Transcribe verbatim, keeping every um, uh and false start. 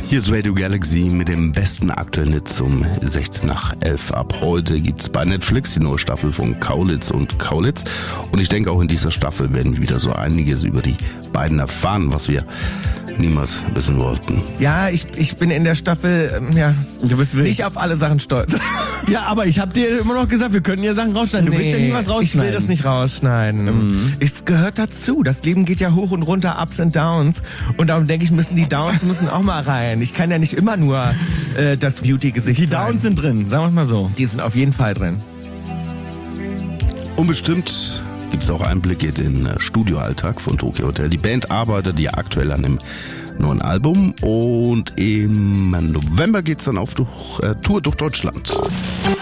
Hier ist Radio Galaxy mit dem besten aktuellen Hit zum sechzehn nach elf. Ab heute gibt's bei Netflix die neue Staffel von Kaulitz und Kaulitz. Und ich denke, auch in dieser Staffel werden wir wieder so einiges über die beiden erfahren, was wir niemals wissen wollten. Ja, ich, ich bin in der Staffel, ähm, ja, Du bist wild. nicht auf alle Sachen stolz. Ja, aber ich habe dir immer noch gesagt, wir können ja Sachen rausschneiden. Du willst ja nie was rausschneiden. Ich will das nicht rausschneiden. Mhm. Es gehört dazu. Das Leben geht ja hoch und runter, Ups und Downs. Und darum denke ich, müssen die Downs müssen auch mal rein. Ich kann ja nicht immer nur äh, das Beauty-Gesicht Die sein. Downs sind drin, sagen wir mal so. Die sind auf jeden Fall drin. Unbestimmt gibt es auch Einblicke in den Studioalltag von Tokyo Hotel. Die Band arbeitet ja aktuell an dem neuen Album und im November geht's dann auf durch, äh, Tour durch Deutschland.